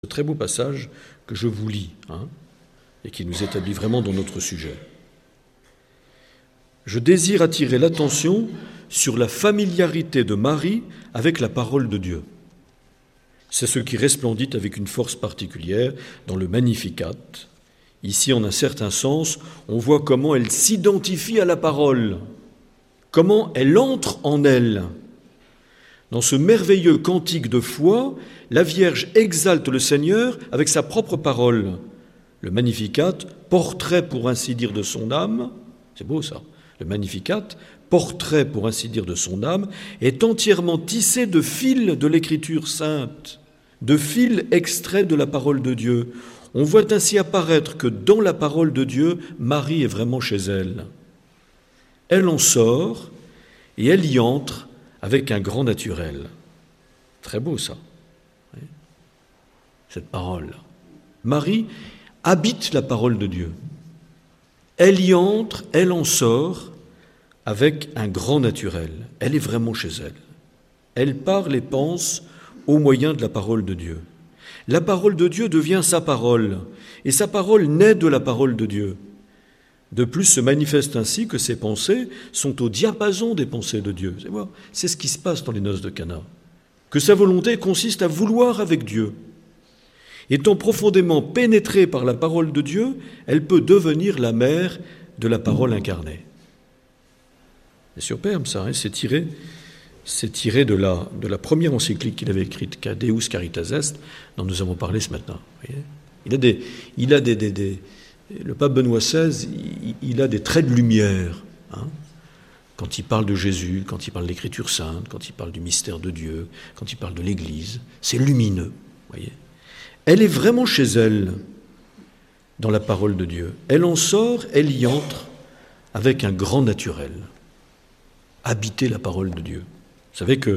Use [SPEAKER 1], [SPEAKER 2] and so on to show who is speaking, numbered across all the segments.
[SPEAKER 1] Ce très beau passage que je vous lis, et qui nous établit vraiment dans notre sujet. Je désire attirer l'attention sur la familiarité de Marie avec la parole de Dieu. C'est ce qui resplendit avec une force particulière dans le Magnificat. Ici, en un certain sens, on voit comment elle s'identifie à la parole, comment elle entre en elle. Dans ce merveilleux cantique de foi, la Vierge exalte le Seigneur avec sa propre parole. Le Magnificat, portrait pour ainsi dire de son âme, c'est beau ça, le Magnificat, portrait pour ainsi dire de son âme, est entièrement tissé de fils de l'Écriture sainte, de fils extraits de la parole de Dieu. On voit ainsi apparaître que dans la parole de Dieu, Marie est vraiment chez elle. Elle en sort et elle y entre avec un grand naturel. Très beau ça, cette parole. Marie habite la parole de Dieu. Elle y entre, elle en sort avec un grand naturel. Elle est vraiment chez elle. Elle parle et pense au moyen de la parole de Dieu. La parole de Dieu devient sa parole, et sa parole naît de la parole de Dieu. De plus, se manifeste ainsi que ses pensées sont au diapason des pensées de Dieu. C'est ce qui se passe dans les noces de Cana. Que sa volonté consiste à vouloir avec Dieu. Étant profondément pénétrée par la parole de Dieu, elle peut devenir la mère de la parole incarnée. C'est superbe ça, c'est tiré de la première encyclique qu'il avait écrite, Deus Caritas Est, dont nous avons parlé ce matin. Le pape Benoît XVI, il a des traits de lumière, quand il parle de Jésus, quand il parle de l'Écriture sainte, quand il parle du mystère de Dieu, quand il parle de l'Église. C'est lumineux, voyez. Elle est vraiment chez elle, dans la parole de Dieu. Elle en sort, elle y entre, avec un grand naturel. Habiter la parole de Dieu. Vous savez que,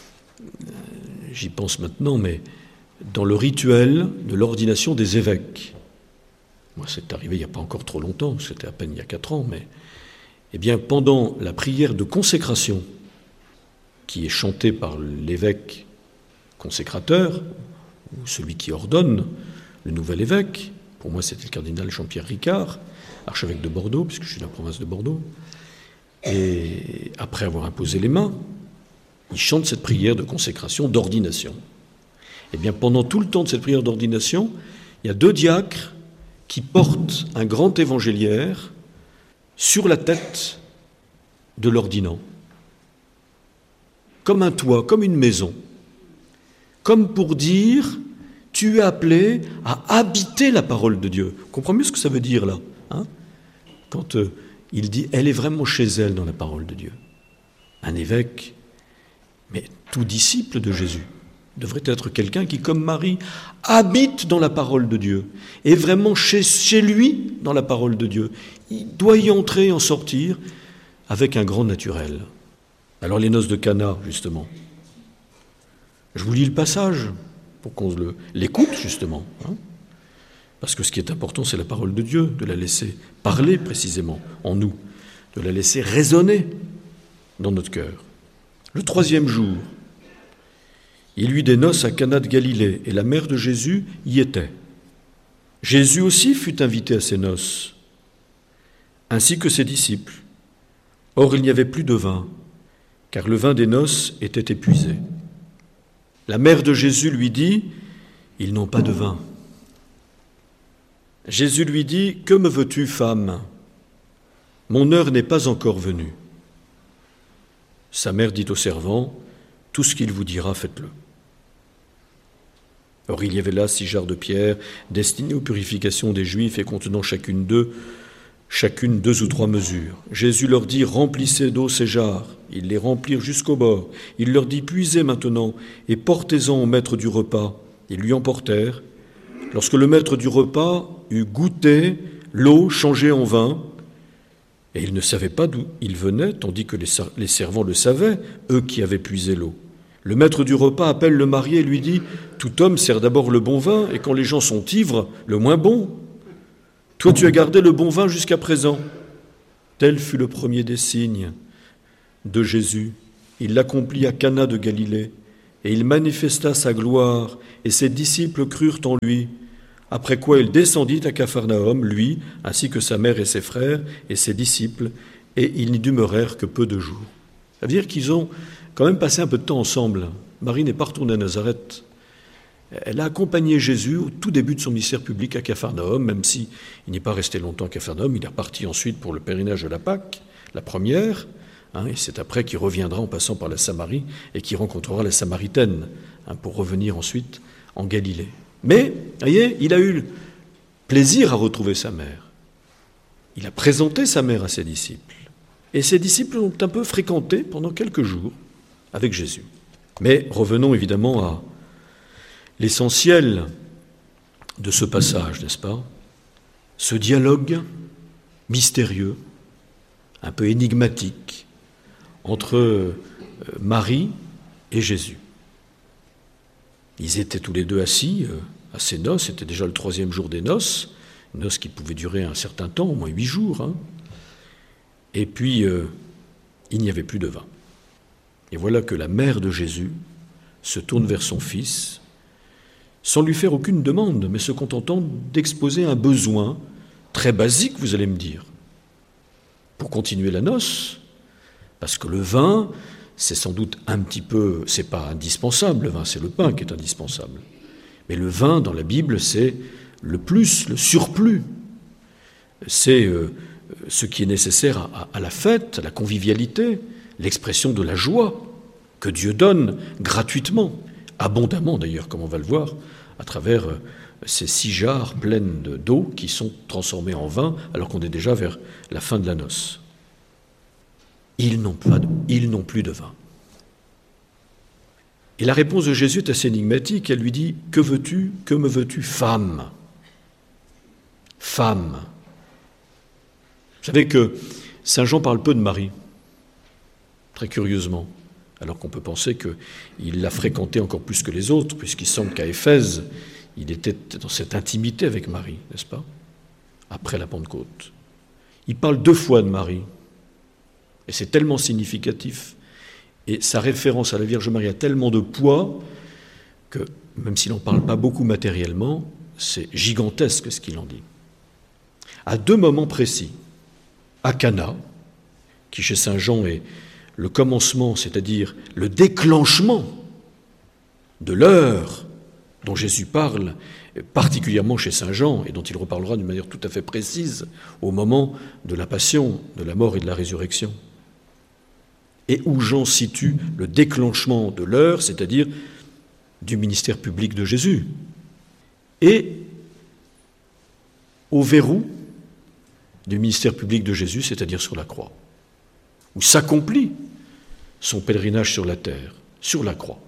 [SPEAKER 1] j'y pense maintenant, mais dans le rituel de l'ordination des évêques, moi c'est arrivé il n'y a pas encore trop longtemps, c'était à peine il y a 4 ans, mais eh bien pendant la prière de consécration, qui est chantée par l'évêque consécrateur, ou celui qui ordonne, le nouvel évêque, pour moi c'était le cardinal Jean-Pierre Ricard, archevêque de Bordeaux, puisque je suis de la province de Bordeaux, et après avoir imposé les mains, il chante cette prière de consécration, d'ordination. Eh bien, pendant tout le temps de cette prière d'ordination, il y a 2 diacres qui portent un grand évangéliaire sur la tête de l'ordinant, comme un toit, comme une maison, comme pour dire « tu es appelé à habiter la parole de Dieu ». Vous comprenez mieux ce que ça veut dire là, quand il dit « elle est vraiment chez elle dans la parole de Dieu ». Un évêque, mais tout disciple de Jésus, devrait être quelqu'un qui, comme Marie, habite dans la parole de Dieu, est vraiment chez lui dans la parole de Dieu. Il doit y entrer et en sortir avec un grand naturel. Alors les noces de Cana, justement. Je vous lis le passage pour qu'on l'écoute, justement. Parce que ce qui est important, c'est la parole de Dieu, de la laisser parler précisément en nous, de la laisser résonner dans notre cœur. Le 3e jour, il y eut des noces à Cana de Galilée, et la mère de Jésus y était. Jésus aussi fut invité à ces noces, ainsi que ses disciples. Or, il n'y avait plus de vin, car le vin des noces était épuisé. La mère de Jésus lui dit, « Ils n'ont pas de vin. » Jésus lui dit, « Que me veux-tu, femme ? Mon heure n'est pas encore venue. » Sa mère dit au servant, « Tout ce qu'il vous dira, faites-le. » Or, il y avait là 6 jarres de pierre, destinées aux purifications des Juifs et contenant chacune 2 ou 3 mesures. Jésus leur dit, « Remplissez d'eau ces jarres. » Ils les remplirent jusqu'au bord. Il leur dit, « Puisez maintenant et portez-en au maître du repas. » Ils lui emportèrent. Lorsque le maître du repas eut goûté l'eau changée en vin, et il ne savait pas d'où il venait, tandis que les servants le savaient, eux qui avaient puisé l'eau. Le maître du repas appelle le marié et lui dit, « Tout homme sert d'abord le bon vin, et quand les gens sont ivres, le moins bon. Toi, tu as gardé le bon vin jusqu'à présent. » Tel fut le premier des signes de Jésus. Il l'accomplit à Cana de Galilée, et il manifesta sa gloire, et ses disciples crurent en lui. Après quoi il descendit à Capharnaüm, lui, ainsi que sa mère et ses frères et ses disciples, et ils n'y demeurèrent que peu de jours. Ça veut dire qu'ils ont quand même passé un peu de temps ensemble. Marie n'est pas retournée à Nazareth. Elle a accompagné Jésus au tout début de son ministère public à Capharnaüm, même s'il n'est pas resté longtemps à Capharnaüm. Il est reparti ensuite pour le pèlerinage de la Pâque, la première, et c'est après qu'il reviendra en passant par la Samarie et qu'il rencontrera la Samaritaine, pour revenir ensuite en Galilée. Mais, vous voyez, il a eu plaisir à retrouver sa mère. Il a présenté sa mère à ses disciples. Et ses disciples l'ont un peu fréquenté pendant quelques jours avec Jésus. Mais revenons évidemment à l'essentiel de ce passage, n'est-ce pas? Ce dialogue mystérieux, un peu énigmatique, entre Marie et Jésus. Ils étaient tous les deux assis à ces noces, c'était déjà le 3e jour des noces, noces qui pouvaient durer un certain temps, au moins 8 jours. Et puis, il n'y avait plus de vin. Et voilà que la mère de Jésus se tourne vers son fils, sans lui faire aucune demande, mais se contentant d'exposer un besoin très basique, vous allez me dire, pour continuer la noce, parce que le vin, c'est sans doute un petit peu, c'est pas indispensable, le vin, c'est le pain qui est indispensable. Mais le vin, dans la Bible, c'est le plus, le surplus. C'est ce qui est nécessaire à la fête, à la convivialité, l'expression de la joie que Dieu donne gratuitement, abondamment d'ailleurs, comme on va le voir, à travers ces 6 jarres pleines d'eau qui sont transformées en vin, alors qu'on est déjà vers la fin de la noce. Ils n'ont plus de vin. Et la réponse de Jésus est assez énigmatique. Elle lui dit « Que veux-tu ? Que me veux-tu, femme ?» Femme. Vous savez que Saint Jean parle peu de Marie, très curieusement, alors qu'on peut penser qu'il l'a fréquentée encore plus que les autres, puisqu'il semble qu'à Éphèse, il était dans cette intimité avec Marie, n'est-ce pas? Après la Pentecôte. Il parle 2 fois de Marie. Et c'est tellement significatif, et sa référence à la Vierge Marie a tellement de poids que, même s'il n'en parle pas beaucoup matériellement, c'est gigantesque ce qu'il en dit. À 2 moments précis, à Cana, qui chez Saint Jean est le commencement, c'est-à-dire le déclenchement de l'heure dont Jésus parle, particulièrement chez Saint Jean, et dont il reparlera d'une manière tout à fait précise au moment de la passion, de la mort et de la résurrection. Et où Jean situe le déclenchement de l'heure, c'est-à-dire du ministère public de Jésus, et au verrou du ministère public de Jésus, c'est-à-dire sur la croix, où s'accomplit son pèlerinage sur la terre, sur la croix.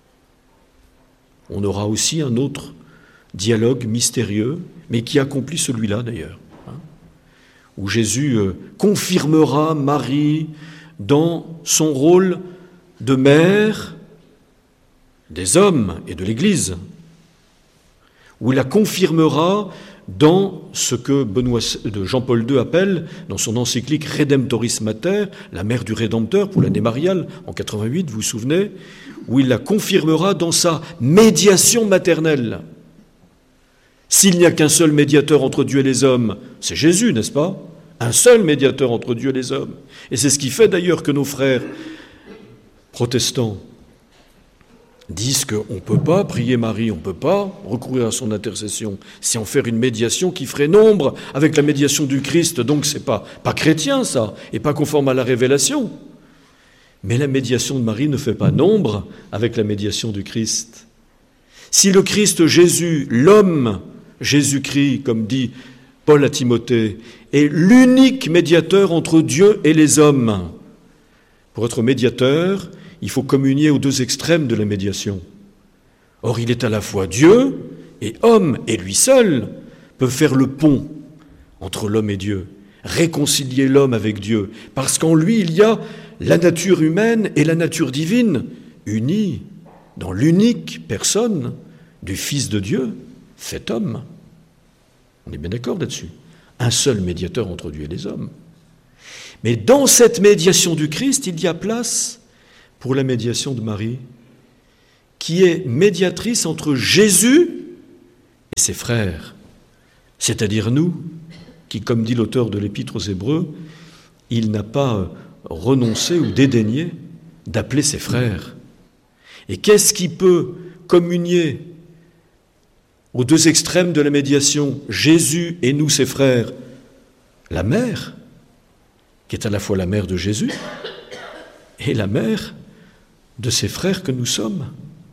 [SPEAKER 1] On aura aussi un autre dialogue mystérieux, mais qui accomplit celui-là d'ailleurs, où Jésus confirmera Marie dans son rôle de mère des hommes et de l'Église, où il la confirmera dans ce que Jean-Paul II appelle, dans son encyclique Redemptoris Mater, la mère du Rédempteur pour l'année mariale, en 88, vous vous souvenez, où il la confirmera dans sa médiation maternelle. S'il n'y a qu'un seul médiateur entre Dieu et les hommes, c'est Jésus, n'est-ce pas? Un seul médiateur entre Dieu et les hommes. Et c'est ce qui fait d'ailleurs que nos frères protestants disent qu'on ne peut pas prier Marie, on ne peut pas recourir à son intercession, c'est en faire une médiation qui ferait nombre avec la médiation du Christ, donc c'est pas chrétien ça, et pas conforme à la révélation. Mais la médiation de Marie ne fait pas nombre avec la médiation du Christ. Si le Christ Jésus, l'homme Jésus-Christ, comme dit Paul à Timothée, est l'unique médiateur entre Dieu et les hommes, pour être médiateur, il faut communier aux 2 extrêmes de la médiation. Or, il est à la fois Dieu et homme, et lui seul peut faire le pont entre l'homme et Dieu, réconcilier l'homme avec Dieu, parce qu'en lui, il y a la nature humaine et la nature divine unies dans l'unique personne du Fils de Dieu, fait homme. On est bien d'accord là-dessus. Un seul médiateur entre Dieu et les hommes. Mais dans cette médiation du Christ, il y a place pour la médiation de Marie, qui est médiatrice entre Jésus et ses frères, c'est-à-dire nous, qui, comme dit l'auteur de l'Épître aux Hébreux, il n'a pas renoncé ou dédaigné d'appeler ses frères. Et qu'est-ce qui peut communier aux deux extrêmes de la médiation, Jésus et nous, ses frères? La mère, qui est à la fois la mère de Jésus et la mère de ses frères que nous sommes.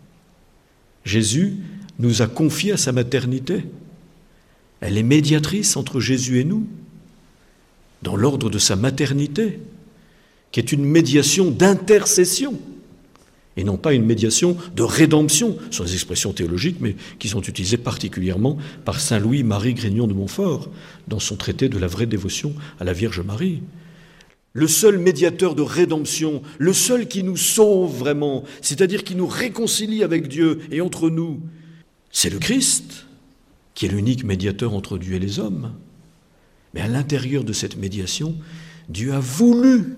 [SPEAKER 1] Jésus nous a confiés à sa maternité. Elle est médiatrice entre Jésus et nous, dans l'ordre de sa maternité, qui est une médiation d'intercession, et non pas une médiation de rédemption. Ce sont des expressions théologiques, mais qui sont utilisées particulièrement par saint Louis-Marie Grignon de Montfort, dans son traité de la vraie dévotion à la Vierge Marie. Le seul médiateur de rédemption, le seul qui nous sauve vraiment, c'est-à-dire qui nous réconcilie avec Dieu et entre nous, c'est le Christ, qui est l'unique médiateur entre Dieu et les hommes. Mais à l'intérieur de cette médiation, Dieu a voulu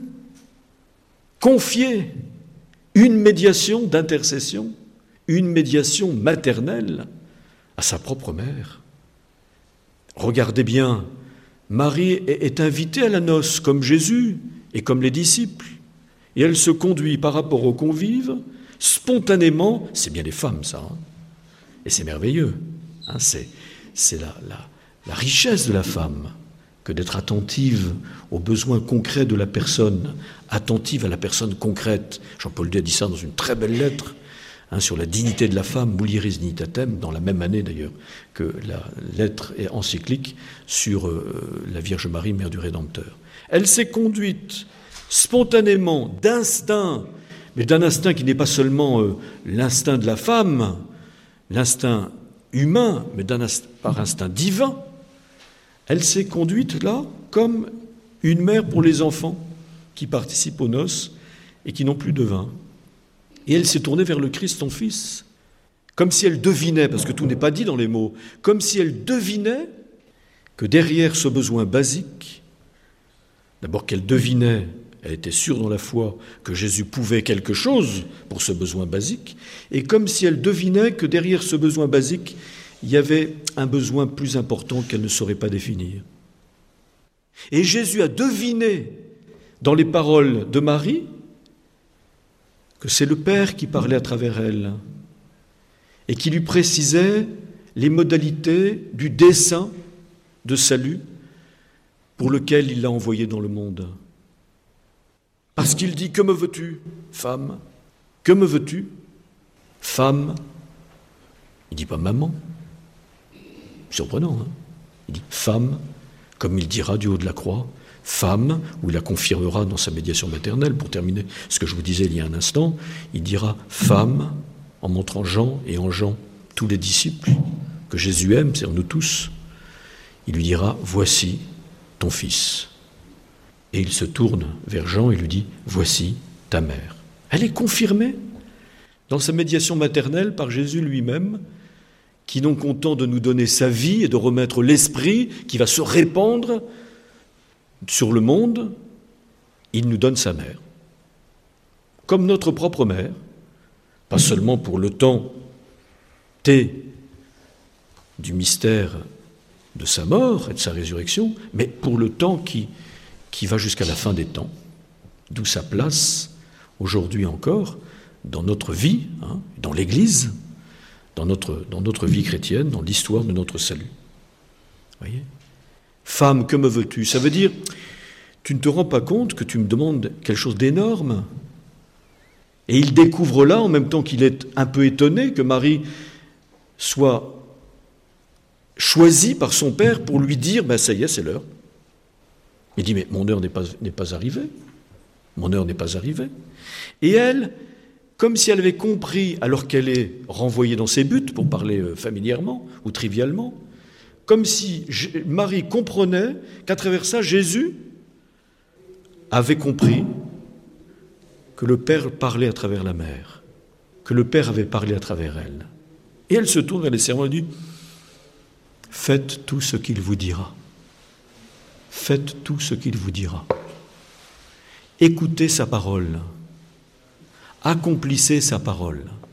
[SPEAKER 1] confier une médiation d'intercession, une médiation maternelle à sa propre mère. Regardez bien, Marie est invitée à la noce comme Jésus et comme les disciples, et elle se conduit par rapport aux convives spontanément. C'est bien les femmes, ça, hein, et c'est merveilleux. Hein, c'est la richesse de la femme que d'être attentive aux besoins concrets de la personne, attentive à la personne concrète. Jean-Paul II a dit ça dans une très belle lettre sur la dignité de la femme, Mulieris Dignitatem, dans la même année d'ailleurs que la lettre encyclique sur la Vierge Marie, Mère du Rédempteur. Elle s'est conduite spontanément, d'instinct, mais d'un instinct qui n'est pas seulement l'instinct de la femme, l'instinct humain, mais par instinct divin. Elle s'est conduite là comme une mère pour les enfants qui participent aux noces et qui n'ont plus de vin. Et elle s'est tournée vers le Christ, son Fils, comme si elle devinait, parce que tout n'est pas dit dans les mots, comme si elle devinait que derrière ce besoin basique, d'abord qu'elle devinait, elle était sûre dans la foi que Jésus pouvait quelque chose pour ce besoin basique, et comme si elle devinait que derrière ce besoin basique, il y avait un besoin plus important qu'elle ne saurait pas définir. Et Jésus a deviné dans les paroles de Marie que c'est le Père qui parlait à travers elle et qui lui précisait les modalités du dessein de salut pour lequel il l'a envoyé dans le monde. Parce qu'il dit « Que me veux-tu, femme ? Que me veux-tu, femme ?» Il ne dit pas « maman ». Surprenant, hein ? Il dit « femme », comme il dira du haut de la croix, « femme », où il la confirmera dans sa médiation maternelle. Pour terminer ce que je vous disais il y a un instant, il dira « femme », en montrant Jean et en Jean tous les disciples que Jésus aime, c'est-à-dire nous tous. Il lui dira « voici ton fils ». Et il se tourne vers Jean et lui dit « voici ta mère ». Elle est confirmée dans sa médiation maternelle par Jésus lui-même, qui, non content de nous donner sa vie et de remettre l'esprit qui va se répandre sur le monde, il nous donne sa mère. Comme notre propre mère, pas seulement pour le temps T du mystère de sa mort et de sa résurrection, mais pour le temps qui va jusqu'à la fin des temps, d'où sa place, aujourd'hui encore, dans notre vie, dans l'Église, dans notre vie chrétienne, dans l'histoire de notre salut. Voyez ? Femme, que me veux-tu ? Ça veut dire, tu ne te rends pas compte que tu me demandes quelque chose d'énorme ? Et il découvre là, en même temps qu'il est un peu étonné que Marie soit choisie par son père pour lui dire « ça y est, c'est l'heure ». Il dit « mais mon heure n'est pas arrivée. Mon heure n'est pas arrivée. » Et elle, comme si elle avait compris, alors qu'elle est renvoyée dans ses buts, pour parler familièrement ou trivialement, comme si Marie comprenait qu'à travers ça, Jésus avait compris que le Père parlait à travers la mère, que le Père avait parlé à travers elle. Et elle se tourne vers les servants et dit « Faites tout ce qu'il vous dira. Faites tout ce qu'il vous dira. Écoutez sa parole. Accomplissez sa parole. »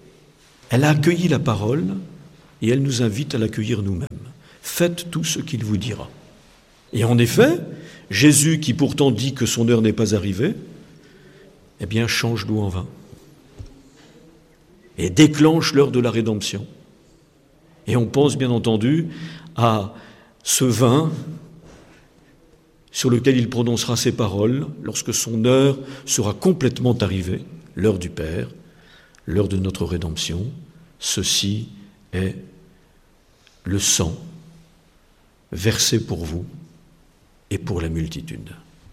[SPEAKER 1] Elle a accueilli la parole et elle nous invite à l'accueillir nous-mêmes. Faites tout ce qu'il vous dira. Et en effet, Jésus, qui pourtant dit que son heure n'est pas arrivée, eh bien, change l'eau en vin et déclenche l'heure de la rédemption. Et on pense bien entendu à ce vin sur lequel il prononcera ses paroles lorsque son heure sera complètement arrivée, l'heure du Père, l'heure de notre rédemption. Ceci est le sang versé pour vous et pour la multitude.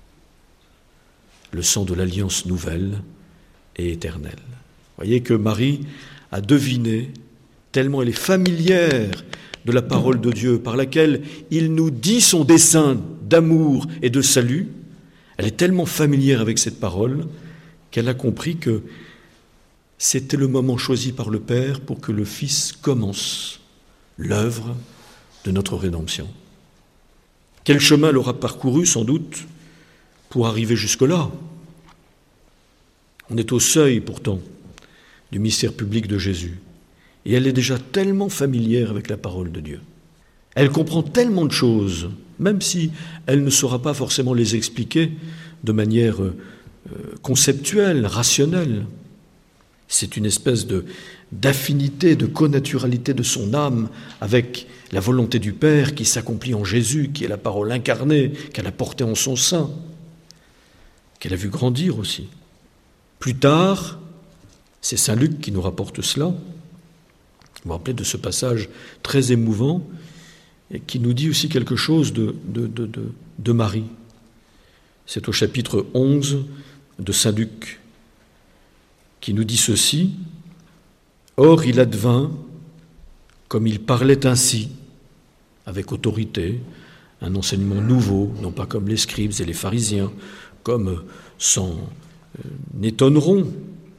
[SPEAKER 1] Le sang de l'alliance nouvelle et éternelle. Vous voyez que Marie a deviné, tellement elle est familière de la parole de Dieu par laquelle il nous dit son dessein d'amour et de salut, elle est tellement familière avec cette parole qu'elle a compris que c'était le moment choisi par le Père pour que le Fils commence l'œuvre de notre rédemption. Quel chemin elle aura parcouru sans doute pour arriver jusque-là? On est au seuil pourtant du mystère public de Jésus. Et elle est déjà tellement familière avec la parole de Dieu. Elle comprend tellement de choses, même si elle ne saura pas forcément les expliquer de manière conceptuelle, rationnelle. C'est une espèce d'affinité, de connaturalité de son âme avec la volonté du Père qui s'accomplit en Jésus, qui est la parole incarnée, qu'elle a portée en son sein, qu'elle a vu grandir aussi. Plus tard, c'est saint Luc qui nous rapporte cela. Vous vous rappelez de ce passage très émouvant et qui nous dit aussi quelque chose de Marie. C'est au chapitre 11 de saint Luc qui nous dit ceci. « Or, il advint, comme il parlait ainsi, avec autorité, un enseignement nouveau, non pas comme les scribes et les pharisiens, comme s'en étonneront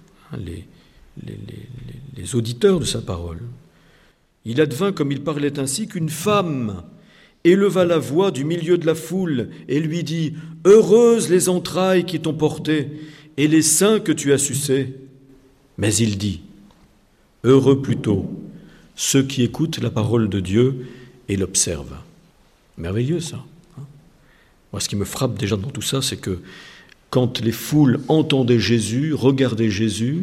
[SPEAKER 1] les auditeurs de sa parole. Il advint, comme il parlait ainsi, qu'une femme éleva la voix du milieu de la foule et lui dit « Heureuses les entrailles qui t'ont porté et les seins que tu as sucés. » Mais il dit « Heureux plutôt ceux qui écoutent la parole de Dieu et l'observent. » Merveilleux ça. Moi, ce qui me frappe déjà dans tout ça, c'est que quand les foules entendaient Jésus, regardaient Jésus,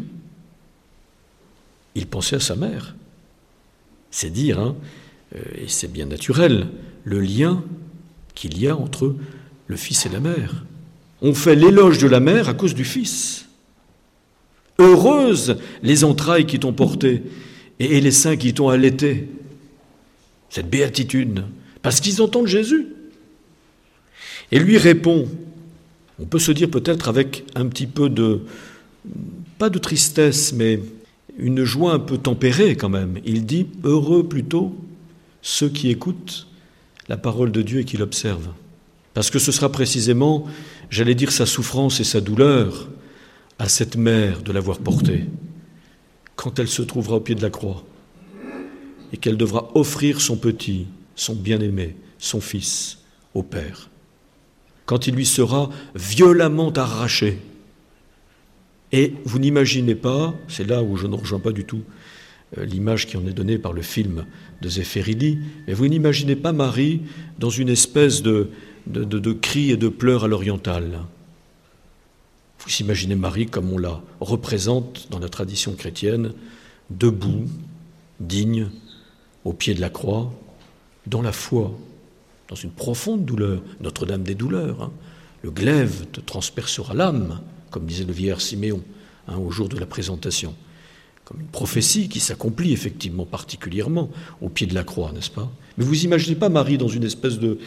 [SPEAKER 1] ils pensaient à sa mère. C'est dire, et c'est bien naturel, le lien qu'il y a entre le Fils et la mère. On fait l'éloge de la mère à cause du Fils. Heureuses les entrailles qui t'ont porté et les seins qui t'ont allaité. Cette béatitude, parce qu'ils entendent Jésus. Et lui répond, on peut se dire peut-être avec un petit peu pas de tristesse, mais une joie un peu tempérée quand même. Il dit « Heureux plutôt ceux qui écoutent la parole de Dieu et qui l'observent. » Parce que ce sera précisément, j'allais dire, sa souffrance et sa douleur à cette mère de l'avoir portée, quand elle se trouvera au pied de la croix et qu'elle devra offrir son petit, son bien-aimé, son fils au Père. Quand il lui sera violemment arraché. Et vous n'imaginez pas, c'est là où je ne rejoins pas du tout l'image qui en est donnée par le film de Zeffirelli, mais vous n'imaginez pas Marie dans une espèce de cris et de pleurs à l'orientale. Vous imaginez Marie comme on la représente dans la tradition chrétienne, debout, digne, au pied de la croix, dans la foi, dans une profonde douleur, Notre-Dame des douleurs. Le glaive te transpercera l'âme, comme disait le vieillard Siméon au jour de la présentation. Comme une prophétie qui s'accomplit effectivement particulièrement au pied de la croix, n'est-ce pas? Mais vous imaginez pas Marie dans une espèce de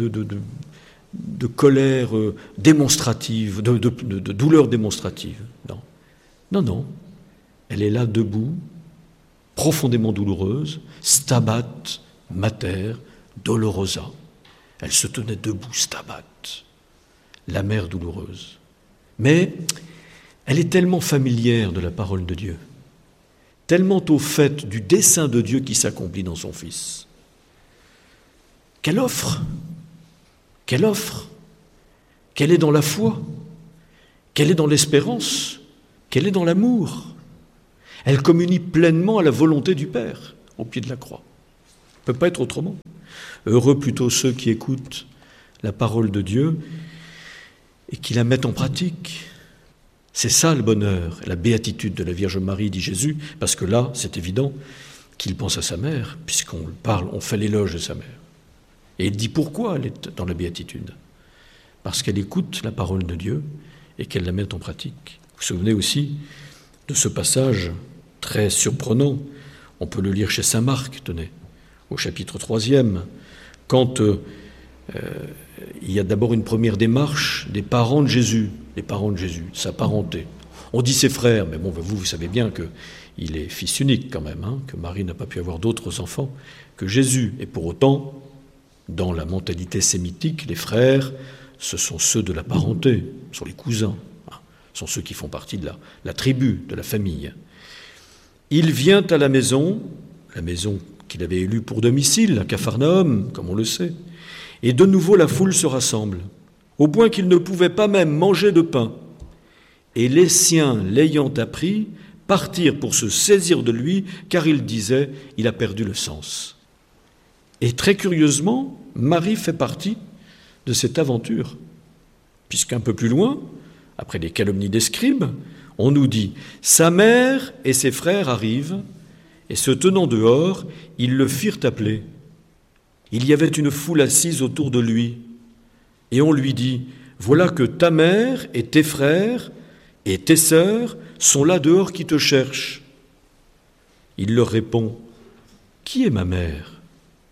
[SPEAKER 1] colère démonstrative, de douleur démonstrative. Non. Non. Elle est là debout, profondément douloureuse, Stabat Mater Dolorosa. Elle se tenait debout, Stabat, la mère douloureuse. Mais elle est tellement familière de la parole de Dieu, tellement au fait du dessein de Dieu qui s'accomplit dans son Fils, qu'elle offre, qu'elle est dans la foi, qu'elle est dans l'espérance, qu'elle est dans l'amour. Elle communie pleinement à la volonté du Père, au pied de la croix. Ça ne peut pas être autrement. Heureux plutôt ceux qui écoutent la parole de Dieu et qui la mettent en pratique. C'est ça le bonheur, la béatitude de la Vierge Marie, dit Jésus, parce que là, c'est évident qu'il pense à sa mère, puisqu'on parle, on fait l'éloge de sa mère. Et il dit pourquoi elle est dans la béatitude. Parce qu'elle écoute la parole de Dieu et qu'elle la met en pratique. Vous vous souvenez aussi de ce passage très surprenant. On peut le lire chez saint Marc, tenez, au chapitre 3e, quand il y a d'abord une première démarche des parents de Jésus, sa parenté. On dit ses frères, mais bon, vous savez bien qu'il est fils unique quand même, que Marie n'a pas pu avoir d'autres enfants que Jésus. Et pour autant, dans la mentalité sémitique, les frères, ce sont ceux de la parenté, ce sont les cousins, ce sont ceux qui font partie de la tribu, de la famille. Il vient à la maison qu'il avait élue pour domicile, à Capharnaüm, comme on le sait, et de nouveau la foule se rassemble, au point qu'il ne pouvait pas même manger de pain. Et les siens, l'ayant appris, partirent pour se saisir de lui, car ils disaient « il a perdu le sens ». Et très curieusement, Marie fait partie de cette aventure, puisqu'un peu plus loin, après les calomnies des scribes, on nous dit « sa mère et ses frères arrivent, et se tenant dehors, ils le firent appeler. Il y avait une foule assise autour de lui, et on lui dit « voilà que ta mère et tes frères et tes sœurs sont là dehors qui te cherchent. » Il leur répond « qui est ma mère ?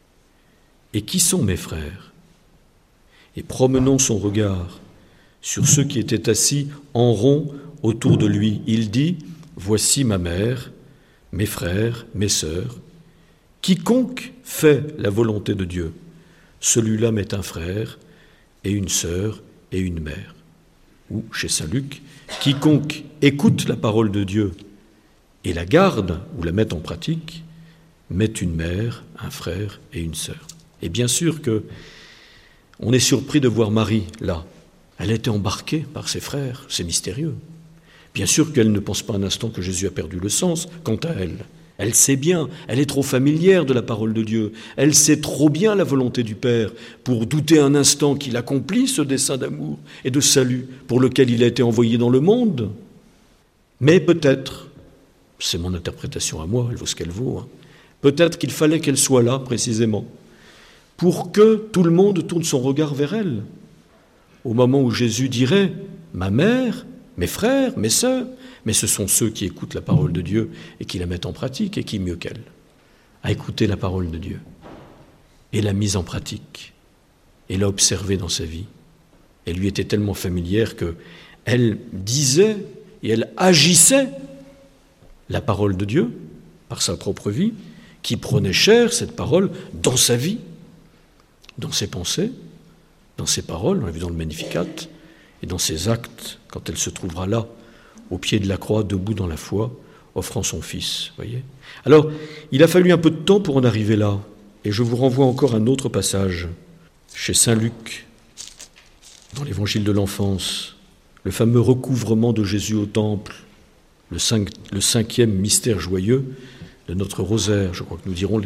[SPEAKER 1] Et qui sont mes frères ? » Et promenant son regard sur ceux qui étaient assis en rond autour de lui, il dit « voici ma mère, mes frères, mes sœurs. Quiconque fait la volonté de Dieu, celui-là m'est un frère et une sœur et une mère. » Ou chez saint Luc, « quiconque écoute la parole de Dieu et la garde ou la met en pratique, met une mère, un frère et une sœur. » Et bien sûr que on est surpris de voir Marie là. Elle était embarquée par ses frères, c'est mystérieux. Bien sûr qu'elle ne pense pas un instant que Jésus a perdu le sens, quant à elle. Elle sait bien, elle est trop familière de la parole de Dieu, elle sait trop bien la volonté du Père pour douter un instant qu'il accomplit ce dessein d'amour et de salut pour lequel il a été envoyé dans le monde. Mais peut-être, c'est mon interprétation à moi, elle vaut ce qu'elle vaut, peut-être qu'il fallait qu'elle soit là précisément pour que tout le monde tourne son regard vers elle, au moment où Jésus dirait « ma mère, mes frères, mes sœurs », mais ce sont ceux qui écoutent la parole de Dieu et qui la mettent en pratique, et qui mieux qu'elle a écouté la parole de Dieu et l'a mise en pratique et l'a observée dans sa vie. Elle lui était tellement familière qu'elle disait et elle agissait la parole de Dieu par sa propre vie, qui prenait chair, cette parole, dans sa vie, dans ses pensées, dans ses paroles, on l'a vu dans le Magnificat, et dans ses actes, quand elle se trouvera là, au pied de la croix, debout dans la foi, offrant son Fils. Voyez ? Alors, il a fallu un peu de temps pour en arriver là, et je vous renvoie encore à un autre passage, chez saint Luc, dans l'Évangile de l'enfance, le fameux recouvrement de Jésus au temple, le cinquième mystère joyeux de notre rosaire. Je crois que nous dirons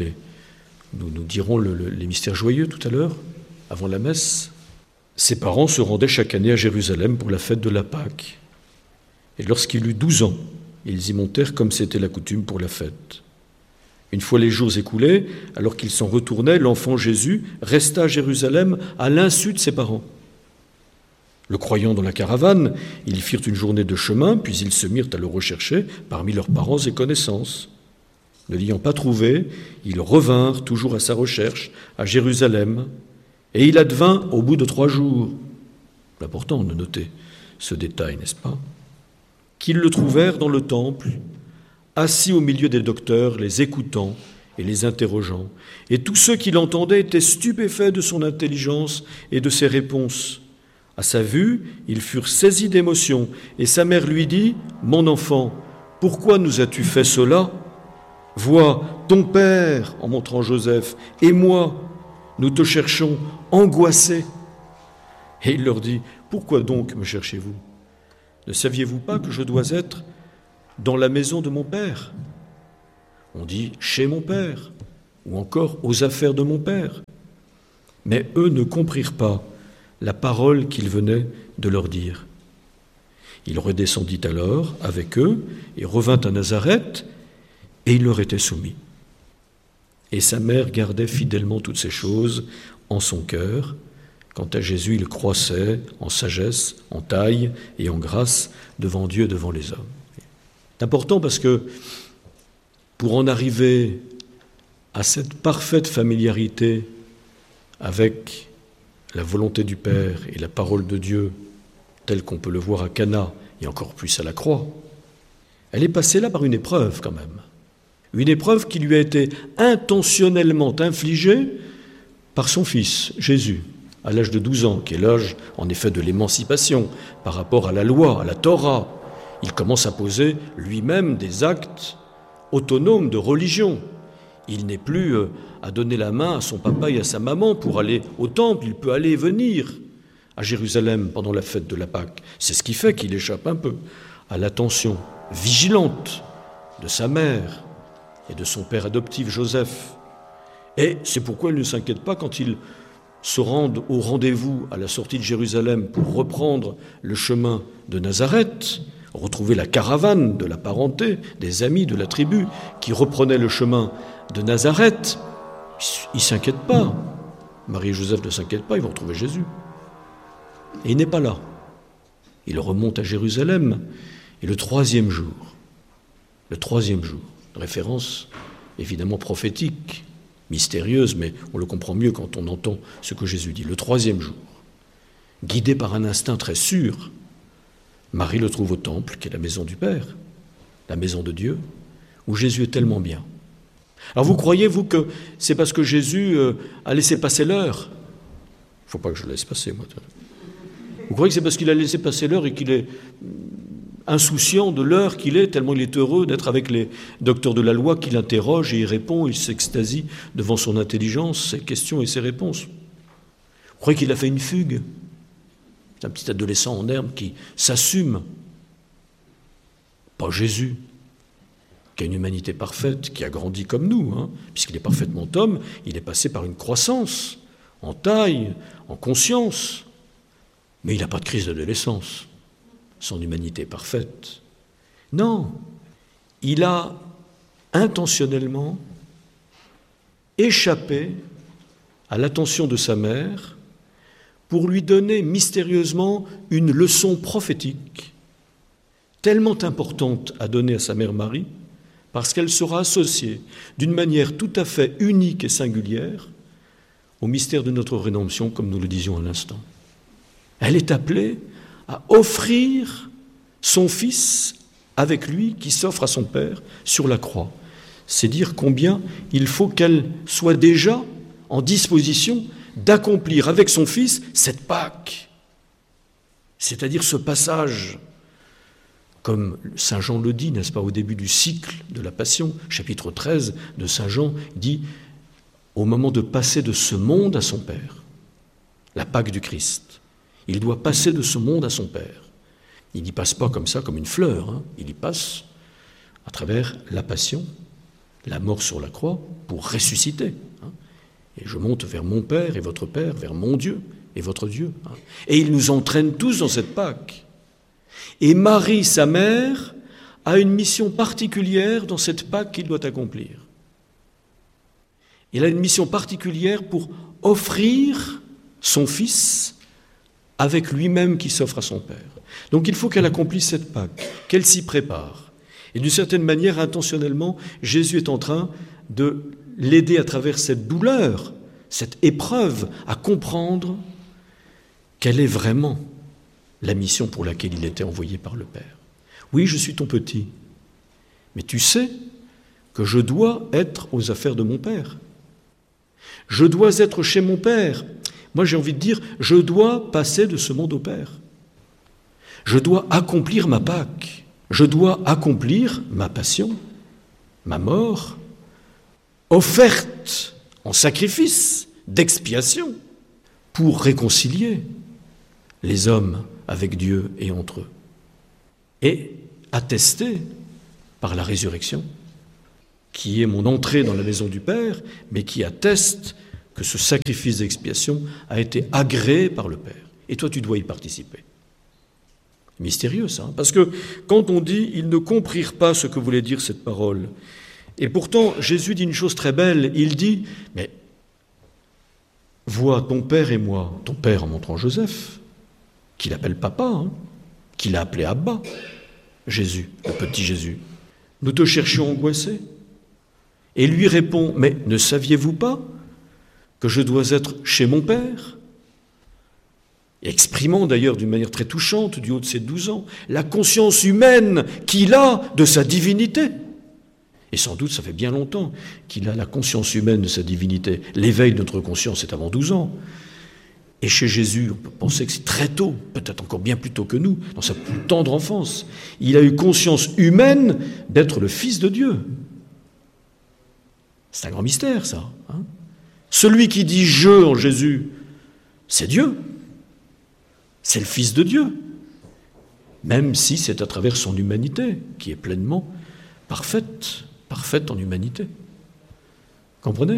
[SPEAKER 1] les mystères joyeux tout à l'heure, avant la messe. Ses parents se rendaient chaque année à Jérusalem pour la fête de la Pâque. Et lorsqu'il eut 12 ans, ils y montèrent comme c'était la coutume pour la fête. Une fois les jours écoulés, alors qu'ils s'en retournaient, l'enfant Jésus resta à Jérusalem à l'insu de ses parents. Le croyant dans la caravane, ils firent une journée de chemin, puis ils se mirent à le rechercher parmi leurs parents et connaissances. Ne l'ayant pas trouvé, ils revinrent toujours à sa recherche, à Jérusalem. Et il advint au bout de 3 jours, c'est important de noter ce détail, n'est-ce pas, qu'ils le trouvèrent dans le temple, assis au milieu des docteurs, les écoutant et les interrogeant. Et tous ceux qui l'entendaient étaient stupéfaits de son intelligence et de ses réponses. À sa vue, ils furent saisis d'émotion, et sa mère lui dit « Mon enfant, pourquoi nous as-tu fait cela ? Vois, ton père, en montrant Joseph, et moi, nous te cherchons angoissés. » Et il leur dit « Pourquoi donc me cherchez-vous ? Ne saviez-vous pas que je dois être dans la maison de mon Père. On dit chez mon Père, ou encore aux affaires de mon Père. Mais eux ne comprirent pas la parole qu'il venait de leur dire. Il redescendit alors avec eux et revint à Nazareth, et il leur était soumis. Et sa mère gardait fidèlement toutes ces choses en son cœur. Quant à Jésus, il croissait en sagesse, en taille et en grâce devant Dieu et devant les hommes. C'est important parce que pour en arriver à cette parfaite familiarité avec la volonté du Père et la parole de Dieu, telle qu'on peut le voir à Cana et encore plus à la croix, elle est passée là par une épreuve quand même. Une épreuve qui lui a été intentionnellement infligée par son fils, Jésus, à l'âge de 12 ans, qui est l'âge en effet de l'émancipation par rapport à la loi, à la Torah. Il commence à poser lui-même des actes autonomes de religion. Il n'est plus à donner la main à son papa et à sa maman pour aller au temple, il peut aller et venir à Jérusalem pendant la fête de la Pâque. C'est ce qui fait qu'il échappe un peu à l'attention vigilante de sa mère et de son père adoptif Joseph. Et c'est pourquoi il ne s'inquiète pas quand il se rend au rendez-vous à la sortie de Jérusalem pour reprendre le chemin de Nazareth, retrouver la caravane de la parenté, des amis de la tribu qui reprenaient le chemin de Nazareth. Il ne s'inquiète pas. Marie et Joseph ne s'inquiètent pas, ils vont retrouver Jésus. Et il n'est pas là. Il remonte à Jérusalem, et le troisième jour, référence évidemment prophétique, mystérieuse, mais on le comprend mieux quand on entend ce que Jésus dit. Le troisième jour, guidé par un instinct très sûr, Marie le trouve au temple, qui est la maison du Père, la maison de Dieu, où Jésus est tellement bien. Alors vous croyez, vous, que c'est parce que Jésus a laissé passer l'heure? Il ne faut pas que je laisse passer, moi. Vous croyez que c'est parce qu'il a laissé passer l'heure et qu'il est insouciant de l'heure qu'il est, tellement il est heureux d'être avec les docteurs de la loi qui l'interrogent et il répond, il s'extasie devant son intelligence, ses questions et ses réponses. Vous croyez qu'il a fait une fugue? C'est un petit adolescent en herbe qui s'assume. Pas Jésus, qui a une humanité parfaite, qui a grandi comme nous, puisqu'il est parfaitement homme, il est passé par une croissance, en taille, en conscience, mais il n'a pas de crise d'adolescence. Son humanité parfaite. Non, il a intentionnellement échappé à l'attention de sa mère pour lui donner mystérieusement une leçon prophétique tellement importante à donner à sa mère Marie, parce qu'elle sera associée d'une manière tout à fait unique et singulière au mystère de notre rédemption, comme nous le disions à l'instant. Elle est appelée à offrir son Fils avec lui qui s'offre à son Père sur la croix. C'est dire combien il faut qu'elle soit déjà en disposition d'accomplir avec son Fils cette Pâque, c'est-à-dire ce passage, comme Saint Jean le dit, n'est-ce pas, au début du cycle de la Passion, chapitre 13 de Saint Jean, dit au moment de passer de ce monde à son Père, la Pâque du Christ. Il doit passer de ce monde à son Père. Il n'y passe pas comme ça, comme une fleur. Il y passe à travers la passion, la mort sur la croix, pour ressusciter. Et je monte vers mon Père et votre Père, vers mon Dieu et votre Dieu. Et il nous entraîne tous dans cette Pâque. Et Marie, sa mère, a une mission particulière dans cette Pâque qu'il doit accomplir. Il a une mission particulière pour offrir son Fils avec lui-même qui s'offre à son Père. Donc il faut qu'elle accomplisse cette Pâque, qu'elle s'y prépare. Et d'une certaine manière, intentionnellement, Jésus est en train de l'aider à travers cette douleur, cette épreuve, à comprendre quelle est vraiment la mission pour laquelle il était envoyé par le Père. Oui, je suis ton petit, mais tu sais que je dois être aux affaires de mon Père. Je dois être chez mon Père. Moi, j'ai envie de dire, je dois passer de ce monde au Père. Je dois accomplir ma Pâque. Je dois accomplir ma passion, ma mort, offerte en sacrifice d'expiation pour réconcilier les hommes avec Dieu et entre eux. Et attester par la résurrection, qui est mon entrée dans la maison du Père, mais qui atteste que ce sacrifice d'expiation a été agréé par le Père. Et toi, tu dois y participer. Mystérieux, ça, hein, parce que quand on dit « ils ne comprirent pas ce que voulait dire cette parole », et pourtant, Jésus dit une chose très belle, il dit « mais vois ton Père et moi », ton Père en montrant Joseph, qu'il appelle papa, hein, qu'il a appelé Abba, Jésus, le petit Jésus. Nous te cherchions angoissés. Et lui répond, mais ne saviez-vous pas que je dois être chez mon Père ? Exprimant d'ailleurs d'une manière très touchante, du haut de ses 12 ans, la conscience humaine qu'il a de sa divinité. Et sans doute, ça fait bien longtemps qu'il a la conscience humaine de sa divinité. L'éveil de notre conscience est avant 12 ans. Et chez Jésus, on peut penser que c'est très tôt, peut-être encore bien plus tôt que nous, dans sa plus tendre enfance. Il a eu conscience humaine d'être le Fils de Dieu. C'est un grand mystère, ça. Hein ? Celui qui dit « je » en Jésus, c'est Dieu. C'est le Fils de Dieu. Même si c'est à travers son humanité, qui est pleinement parfaite en humanité. Comprenez ?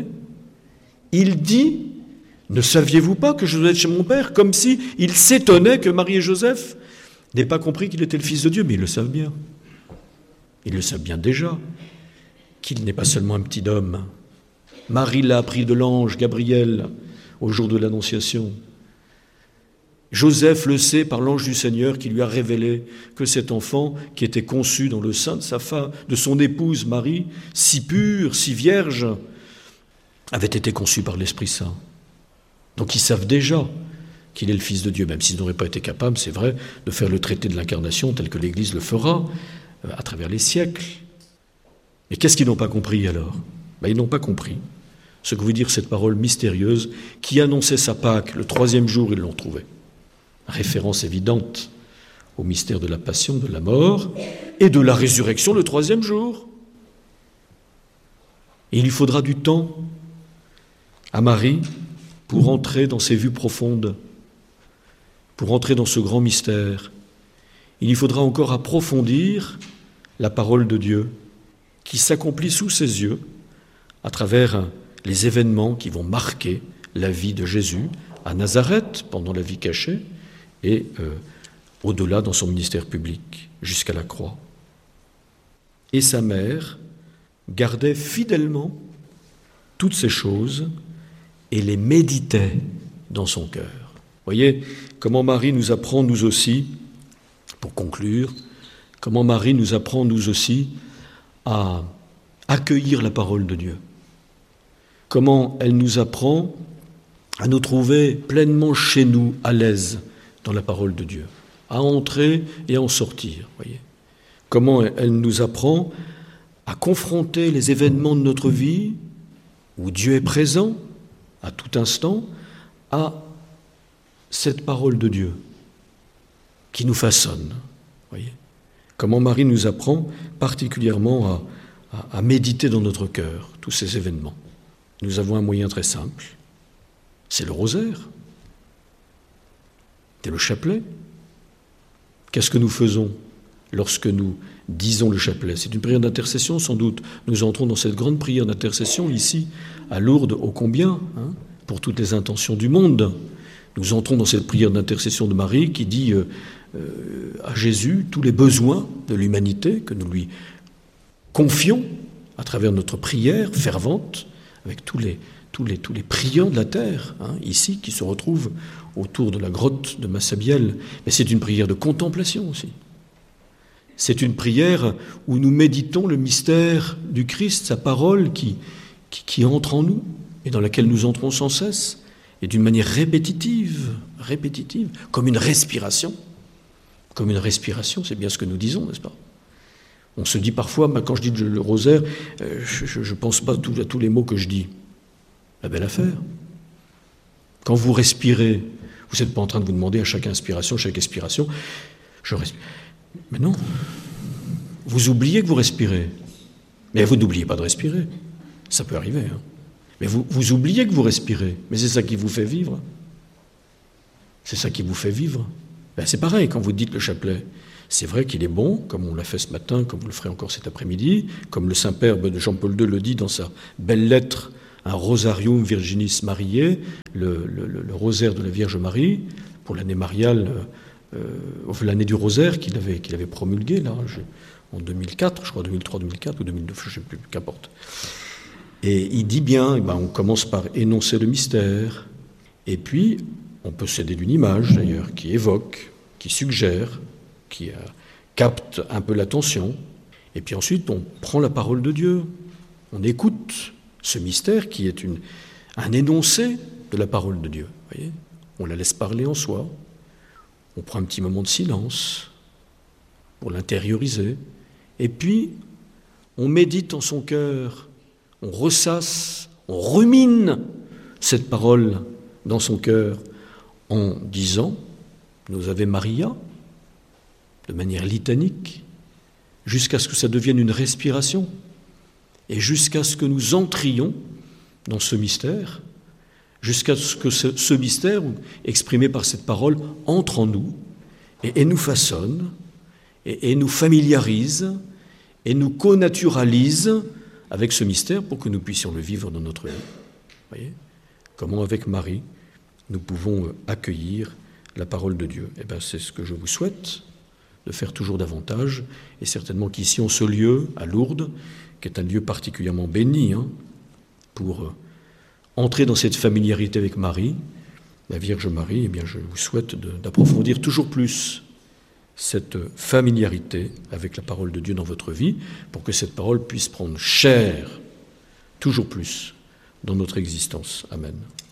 [SPEAKER 1] Il dit « ne saviez-vous pas que je dois être chez mon Père ?» Comme si il s'étonnait que Marie et Joseph n'aient pas compris qu'il était le Fils de Dieu, mais ils le savent bien. Ils le savent bien déjà, qu'il n'est pas seulement un petit homme. Marie l'a appris de l'ange Gabriel au jour de l'Annonciation. Joseph le sait par l'ange du Seigneur qui lui a révélé que cet enfant qui était conçu dans le sein de sa femme, de son épouse Marie, si pure, si vierge, avait été conçu par l'Esprit Saint. Donc ils savent déjà qu'il est le Fils de Dieu, même s'ils n'auraient pas été capables, c'est vrai, de faire le traité de l'incarnation tel que l'Église le fera à travers les siècles. Mais qu'est-ce qu'ils n'ont pas compris alors ? Ils n'ont pas compris ce que veut dire cette parole mystérieuse qui annonçait sa Pâque. Le 3e jour, ils l'ont trouvée. Référence évidente au mystère de la passion, de la mort et de la résurrection le 3e jour. Et il lui faudra du temps à Marie pour entrer dans ces vues profondes, pour entrer dans ce grand mystère. Il lui faudra encore approfondir la parole de Dieu qui s'accomplit sous ses yeux à travers les événements qui vont marquer la vie de Jésus à Nazareth pendant la vie cachée et au-delà dans son ministère public, jusqu'à la croix. Et sa mère gardait fidèlement toutes ces choses et les méditait dans son cœur. Voyez comment Marie nous apprend, nous aussi, pour conclure, comment Marie nous apprend, nous aussi, à accueillir la parole de Dieu. Comment elle nous apprend à nous trouver pleinement chez nous, à l'aise dans la parole de Dieu, à entrer et à en sortir. Voyez. Comment elle nous apprend à confronter les événements de notre vie, où Dieu est présent à tout instant, à cette parole de Dieu qui nous façonne. Voyez. Comment Marie nous apprend particulièrement à méditer dans notre cœur tous ces événements. Nous avons un moyen très simple, c'est le rosaire, c'est le chapelet. Qu'est-ce que nous faisons lorsque nous disons le chapelet ? C'est une prière d'intercession sans doute. Nous entrons dans cette grande prière d'intercession ici, à Lourdes, ô combien, pour toutes les intentions du monde. Nous entrons dans cette prière d'intercession de Marie qui dit à Jésus tous les besoins de l'humanité que nous lui confions à travers notre prière fervente, avec tous les priants de la terre, ici, qui se retrouvent autour de la grotte de Massabielle. Mais c'est une prière de contemplation aussi. C'est une prière où nous méditons le mystère du Christ, sa parole qui entre en nous et dans laquelle nous entrons sans cesse, et d'une manière répétitive, comme une respiration. Comme une respiration, c'est bien ce que nous disons, n'est-ce pas ? On se dit parfois, quand je dis le rosaire, je ne pense pas à tous les mots que je dis. La belle affaire. Quand vous respirez, vous n'êtes pas en train de vous demander à chaque inspiration, chaque expiration, je respire. Mais non, vous oubliez que vous respirez. Mais vous n'oubliez pas de respirer. Ça peut arriver. Mais vous oubliez que vous respirez. Mais c'est ça qui vous fait vivre. C'est ça qui vous fait vivre. C'est pareil quand vous dites le chapelet. C'est vrai qu'il est bon, comme on l'a fait ce matin, comme vous le ferez encore cet après-midi, comme le Saint-Père Jean-Paul II le dit dans sa belle lettre, un Rosarium Virginis Mariae, le rosaire de la Vierge Marie, pour l'année mariale, l'année du rosaire qu'il avait promulgué là, en 2004, je crois 2003, 2004 ou 2009, je ne sais plus, qu'importe. Et il dit bien, on commence par énoncer le mystère, et puis on peut s'aider d'une image d'ailleurs, qui évoque, qui suggère, qui capte un peu l'attention, et puis ensuite on prend la parole de Dieu, on écoute ce mystère qui est un énoncé de la parole de Dieu. Voyez, on la laisse parler en soi, on prend un petit moment de silence pour l'intérioriser, et puis on médite en son cœur, on ressasse, on rumine cette parole dans son cœur en disant nos Ave Maria de manière litanique, jusqu'à ce que ça devienne une respiration et jusqu'à ce que nous entrions dans ce mystère, jusqu'à ce que ce mystère, exprimé par cette parole, entre en nous et nous façonne et nous familiarise et nous connaturalise avec ce mystère pour que nous puissions le vivre dans notre vie. Voyez ? Comment avec Marie, nous pouvons accueillir la parole de Dieu. C'est ce que je vous souhaite, de faire toujours davantage, et certainement qu'ici, en ce lieu, à Lourdes, qui est un lieu particulièrement béni, pour entrer dans cette familiarité avec Marie, la Vierge Marie, je vous souhaite d'approfondir toujours plus cette familiarité avec la parole de Dieu dans votre vie, pour que cette parole puisse prendre chair toujours plus dans notre existence. Amen.